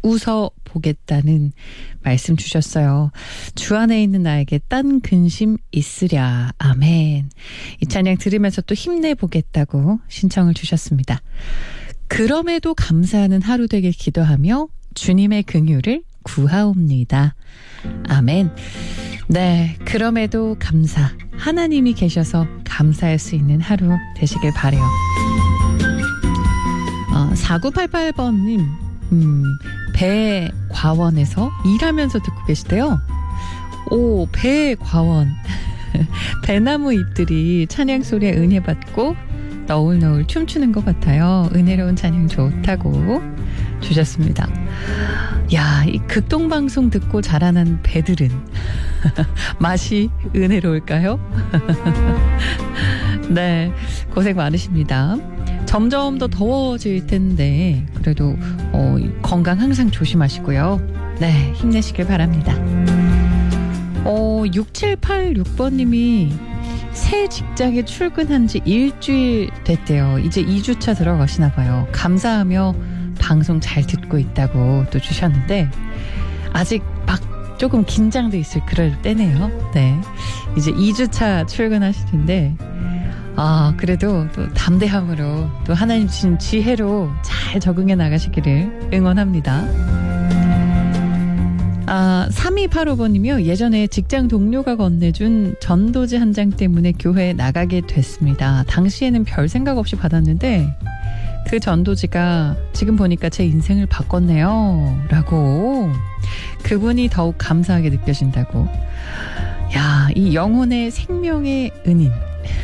웃어보겠다는 말씀 주셨어요. 주 안에 있는 나에게 딴 근심 있으랴. 아멘. 이 찬양 들으면서 또 힘내보겠다고 신청을 주셨습니다. 그럼에도 감사하는 하루 되길 기도하며 주님의 긍휼을 구하옵니다. 아멘. 네, 그럼에도 감사. 하나님이 계셔서 감사할 수 있는 하루 되시길 바라요. 4988번님 배과원에서 일하면서 듣고 계시대요. 오, 배과원. 배나무 잎들이 찬양 소리에 은혜 받고 너울너울 춤추는 것 같아요. 은혜로운 찬양 좋다고 주셨습니다. 야, 이 극동방송 듣고 자라난 배들은 맛이 은혜로울까요? 네, 고생 많으십니다. 점점 더 더워질 텐데 그래도 건강 항상 조심하시고요. 네, 힘내시길 바랍니다. 6786번님이 새 직장에 출근한 지 일주일 됐대요. 이제 2주차 들어가시나 봐요. 감사하며 방송 잘 듣고 있다고 또 주셨는데 아직 막 조금 긴장돼 있을 그럴 때네요. 네, 이제 2주차 출근하시는데 그래도 또 담대함으로 또 하나님 주신 지혜로 잘 적응해 나가시기를 응원합니다. 3285번님이요. 예전에 직장 동료가 건네준 전도지 한 장 때문에 교회에 나가게 됐습니다. 당시에는 별 생각 없이 받았는데 그 전도지가 지금 보니까 제 인생을 바꿨네요. 라고 그분이 더욱 감사하게 느껴진다고. 야, 이 영혼의 생명의 은인.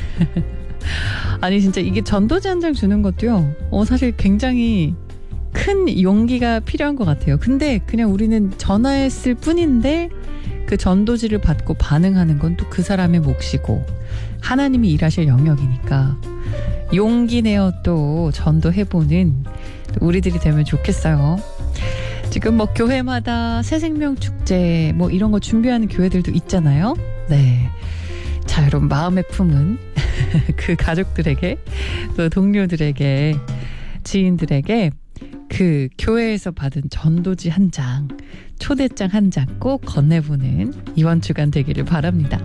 아니 진짜 이게 전도지 한 장 주는 것도요. 사실 굉장히 큰 용기가 필요한 것 같아요. 근데 그냥 우리는 전화했을 뿐인데 그 전도지를 받고 반응하는 건 또 그 사람의 몫이고 하나님이 일하실 영역이니까 용기 내어 또 전도해보는 우리들이 되면 좋겠어요. 지금 뭐 교회마다 새생명축제 뭐 이런 거 준비하는 교회들도 있잖아요. 네. 자, 여러분 마음에 품은 그 가족들에게 또 동료들에게 지인들에게 그 교회에서 받은 전도지 한 장, 초대장 한 장 꼭 건네보는 이번 주간 되기를 바랍니다.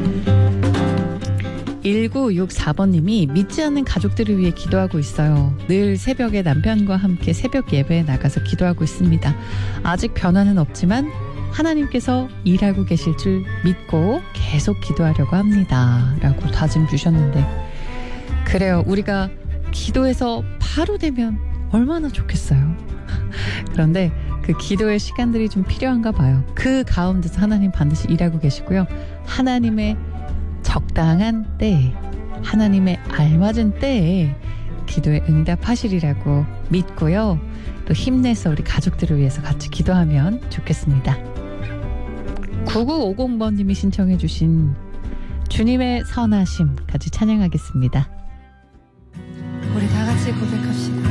1964번님이 믿지 않는 가족들을 위해 기도하고 있어요. 늘 새벽에 남편과 함께 새벽 예배에 나가서 기도하고 있습니다. 아직 변화는 없지만 하나님께서 일하고 계실 줄 믿고 계속 기도하려고 합니다. 라고 다짐 주셨는데 그래요. 우리가 기도해서 바로 되면 얼마나 좋겠어요. 그런데 그 기도의 시간들이 좀 필요한가 봐요. 그 가운데서 하나님 반드시 일하고 계시고요. 하나님의 적당한 때에 하나님의 알맞은 때에 기도에 응답하시리라고 믿고요. 또 힘내서 우리 가족들을 위해서 같이 기도하면 좋겠습니다. 9950번님이 신청해 주신 주님의 선하심 같이 찬양하겠습니다. 우리 다 같이 고백합시다.